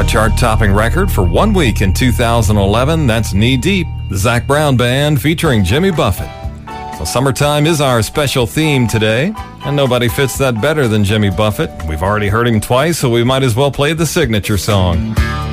A chart-topping record for 1 week in 2011. That's Knee Deep, the Zac Brown Band featuring Jimmy Buffett. So summertime is our special theme today, and nobody fits that better than Jimmy Buffett. We've already heard him twice, so we might as well play the signature song.